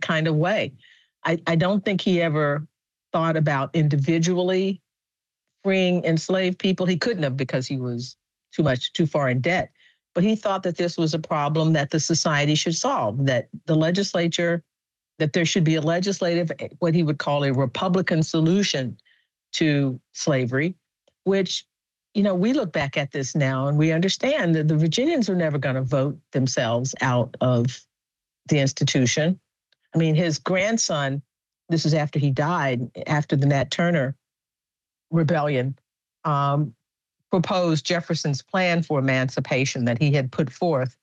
kind of way. I don't think he ever thought about individually freeing enslaved people. He couldn't have because he was too far in debt. But he thought that this was a problem that the society should solve, that the legislature, that there should be a legislative, what he would call a Republican solution to slavery, which, we look back at this now and we understand that the Virginians are never going to vote themselves out of the institution. I mean, his grandson, this is after he died, after the Nat Turner Rebellion, proposed Jefferson's plan for emancipation that he had put forth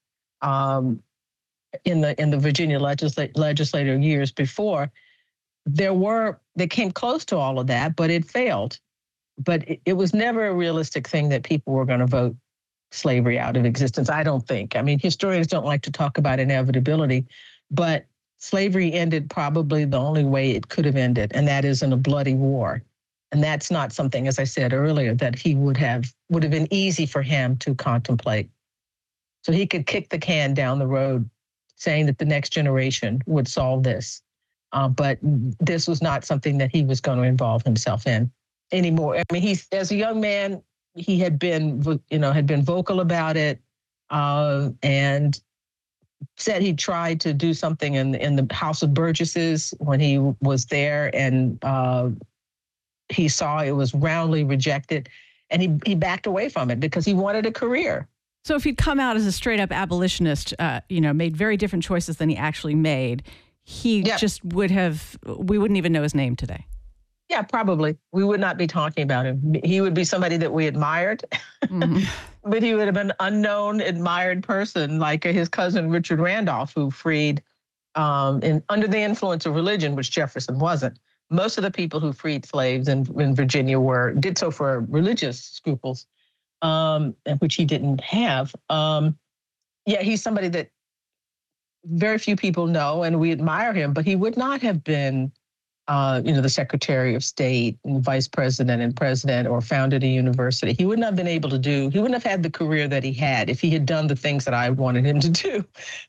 in the Virginia legislature years before. They came close to all of that, but it failed. But it was never a realistic thing that people were going to vote slavery out of existence, I don't think. I mean, historians don't like to talk about inevitability, but slavery ended probably the only way it could have ended, and that is in a bloody war. And that's not something, as I said earlier, that he would have been easy for him to contemplate. So he could kick the can down the road saying that the next generation would solve this. But this was not something that he was going to involve himself in anymore. I mean, as a young man, he had been vocal about it, and said he tried to do something in the House of Burgesses when he was there, and he saw it was roundly rejected, and he backed away from it because he wanted a career. So if he'd come out as a straight up abolitionist, made very different choices than he actually made, we wouldn't even know his name today. Yeah, probably. We would not be talking about him. He would be somebody that we admired, but he would have been an unknown, admired person like his cousin Richard Randolph, who freed under the influence of religion, which Jefferson wasn't. Most of the people who freed slaves in Virginia did so for religious scruples, which he didn't have. He's somebody that very few people know, and we admire him, but he would not have been the Secretary of State and Vice President and President or founded a university. He wouldn't have been able to he wouldn't have had the career that he had if he had done the things that I wanted him to do.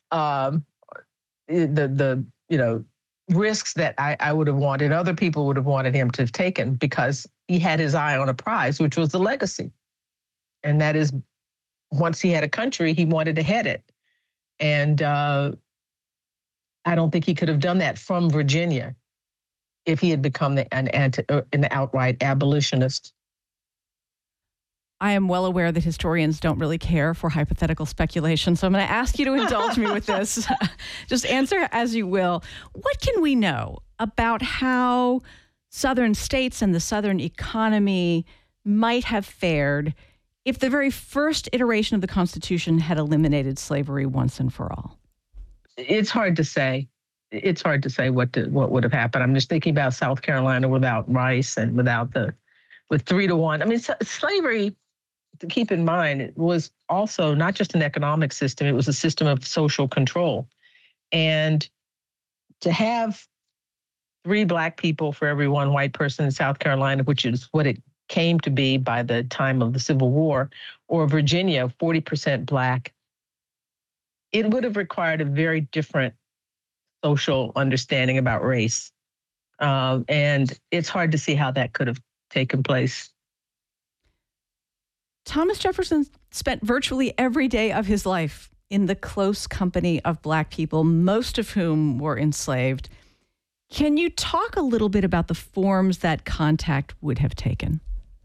The risks that I would have wanted, other people would have wanted him to have taken because he had his eye on a prize, which was the legacy. And that is, once he had a country, he wanted to head it. And I don't think he could have done that from Virginia if he had become an outright abolitionist. I am well aware that historians don't really care for hypothetical speculation, so I'm going to ask you to indulge me with this. Just answer as you will. What can we know about how Southern states and the Southern economy might have fared if the very first iteration of the Constitution had eliminated slavery once and for all? It's hard to say. It's hard to say what would have happened. I'm just thinking about South Carolina without Rice and with 3-1. I mean, slavery, to keep in mind, it was also not just an economic system, it was a system of social control. And to have 3 Black people for every 1 white person in South Carolina, which is what it came to be by the time of the Civil War, or Virginia, 40% Black, it would have required a very different social understanding about race. And it's hard to see how that could have taken place. Thomas Jefferson spent virtually every day of his life in the close company of Black people, most of whom were enslaved. Can you talk a little bit about the forms that contact would have taken?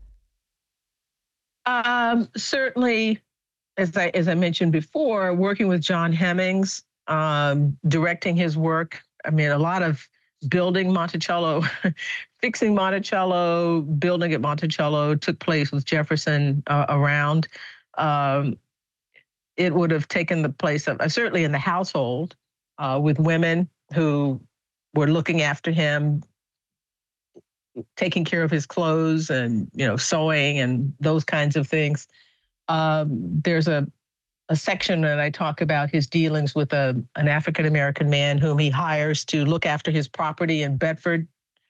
Certainly, as I mentioned before, working with John Hemmings, directing his work. I mean, a lot of building Monticello, fixing Monticello, building at Monticello took place with Jefferson around. It would have taken the place of, certainly in the household, with women who were looking after him, taking care of his clothes and, sewing and those kinds of things. There's a section that I talk about his dealings with an African-American man whom he hires to look after his property in Bedford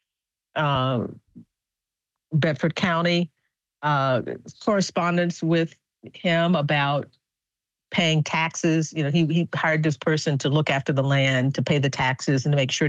County, correspondence with him about paying taxes. He hired this person to look after the land, to pay the taxes and to make sure